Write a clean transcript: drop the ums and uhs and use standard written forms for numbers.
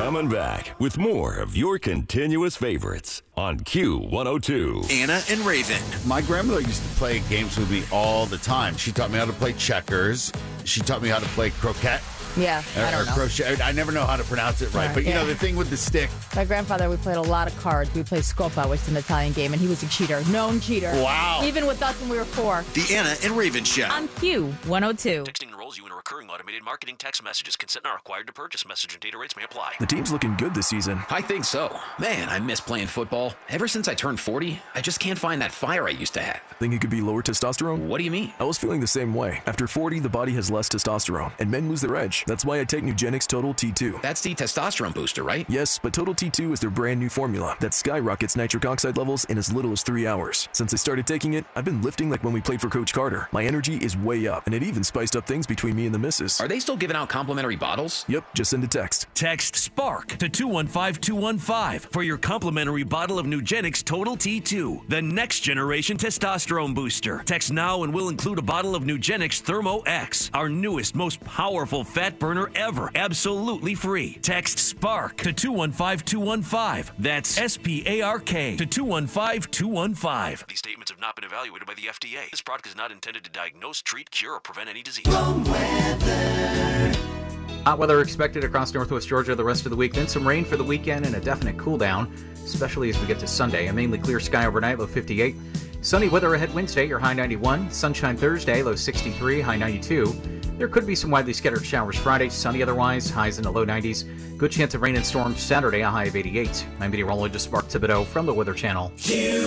coming back with more of your continuous favorites on Q102. Anna and Raven. My grandmother used to play games with me all the time. She taught me how to play checkers. She taught me how to play croquet. Yeah, I don't know. Crochet. I never know how to pronounce it right. But, you know, the thing with the stick. My grandfather, we played a lot of cards. We played Scopa, which is an Italian game, and he was a cheater. Known cheater. Wow. Even with us when we were 4. The Anna and Raven Show. On Q102. Texting enrolls you in a recurring automated marketing text messages. Consent not required to purchase. Message and data rates may apply. The team's looking good this season. I think so. Man, I miss playing football. Ever since I turned 40, I just can't find that fire I used to have. Think it could be lower testosterone? What do you mean? I was feeling the same way. After 40, the body has less testosterone, and men lose their edge. That's why I take Nugenix Total T2. That's the testosterone booster, right? Yes, but Total T2 is their brand new formula that skyrockets nitric oxide levels in as little as 3 hours. Since I started taking it, I've been lifting like when we played for Coach Carter. My energy is way up, and it even spiced up things between me and the missus. Are they still giving out complimentary bottles? Yep, just send a text. Text SPARK to 215215 for your complimentary bottle of Nugenix Total T2, the next generation testosterone booster. Text now and we'll include a bottle of Nugenix Thermo X, our newest, most powerful fat burner ever, absolutely free. Text SPARK to 215215. That's SPARK to 215215. These statements have not been evaluated by the FDA. This product is not intended to diagnose, treat, cure, or prevent any disease. Hot weather expected across northwest Georgia the rest of the week. Then some rain for the weekend and a definite cool down, especially as we get to Sunday. A mainly clear sky overnight, low 58. Sunny weather ahead Wednesday, your high 91. Sunshine Thursday, low 63, high 92. There could be some widely scattered showers Friday, sunny otherwise, highs in the low 90s. Good chance of rain and storms Saturday, a high of 88. I'm meteorologist Mark Thibodeau from the Weather Channel.